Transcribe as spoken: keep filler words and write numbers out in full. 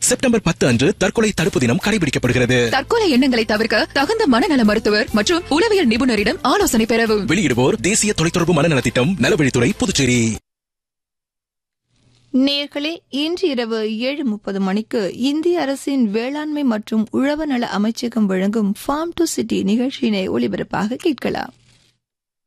September பத்து அன்று தற்கொலை தடுப்பு தினம் கடைபிடிக்கப்படுகிறது. தற்கொலை எண்ணங்களை தவிர்க்க தகுந்த மனநல மருத்துவர் மற்றும் உளவியல் நிபுணரிடம் ஆலோசனை பெறவும். வெளியிடுவோர் தேசிய தொலைத்தொடர்பு மனநல திட்டம், நலவழித்துறை, புதுச்சேரி. நேயர்களே, இன்று இரவு ஏழு முப்பது மணிக்கு இந்திய அரசின் வேளாண்மை மற்றும் உழவர் நல அமைச்சகம் வழங்கும் ஃபார்ம் டு சிட்டி நிகழ்ச்சியினை ஒளிபரப்பாக கேட்கலாம்.